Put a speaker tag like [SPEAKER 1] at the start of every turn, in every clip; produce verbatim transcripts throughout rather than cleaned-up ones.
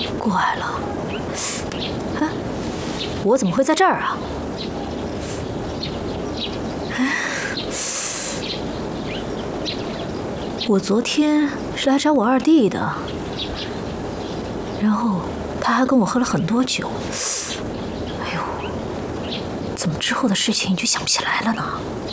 [SPEAKER 1] 怪了，哎，我怎么会在这儿啊？哎，我昨天是来找我二弟的，然后他还跟我喝了很多酒。哎呦，怎么之后的事情就想不起来了呢？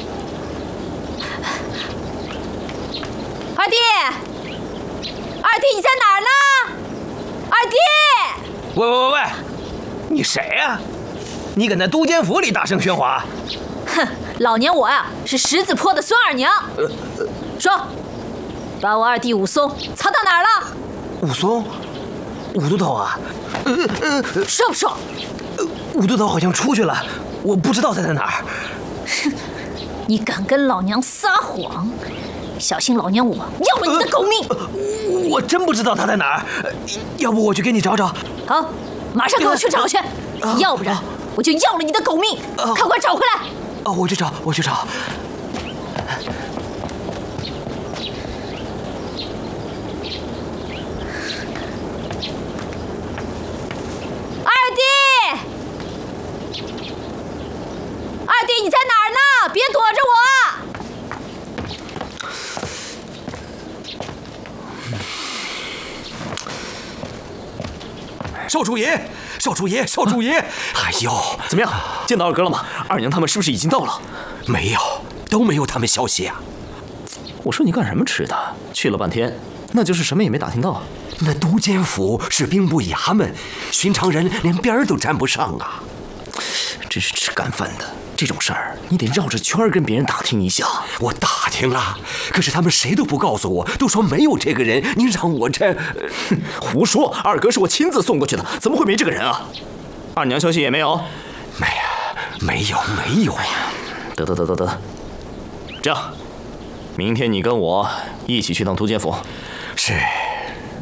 [SPEAKER 1] 二弟，二弟，你在哪儿呢？二弟！
[SPEAKER 2] 喂喂喂喂，你谁呀、啊？你敢在都监府里大声喧哗？
[SPEAKER 1] 哼，老娘我呀、啊、是十字坡的孙二娘。呃呃，说，把我二弟武松藏到哪儿了？
[SPEAKER 2] 武松，武都头啊？呃
[SPEAKER 1] 呃，说不说？
[SPEAKER 2] 呃，武都头好像出去了，我不知道他在哪儿。
[SPEAKER 1] 哼，你敢跟老娘撒谎？小心老娘我要了你的狗命！呃
[SPEAKER 2] 呃、我真不知道他在哪儿，要不我去给你找找。
[SPEAKER 1] 好，马上给我去找去，呃、要不然我就要了你的狗命！呃、赶快找回来！
[SPEAKER 2] 哦，我去找，我去找。
[SPEAKER 1] 二弟，二弟，你在哪儿呢？别躲着我！
[SPEAKER 2] 少主爷，少主爷，少主爷！哎呦，
[SPEAKER 3] 怎么样？见到二哥了吗？二娘他们是不是已经到了？
[SPEAKER 2] 没有，都没有他们消息啊。
[SPEAKER 3] 我说你干什么吃的？去了半天，那就是什么也没打听到。
[SPEAKER 2] 那都监府是兵部衙门，寻常人连边儿都沾不上啊。
[SPEAKER 3] 真是吃干饭的，这种事儿你得绕着圈跟别人打听一下。
[SPEAKER 2] 我打听了，可是他们谁都不告诉我，都说没有这个人。你让我这……
[SPEAKER 3] 哼，胡说！二哥是我亲自送过去的，怎么会没这个人啊？二娘消息也没有？
[SPEAKER 2] 没，没有，没有。
[SPEAKER 3] 得得得得得，这样，明天你跟我一起去趟都监府。
[SPEAKER 2] 是。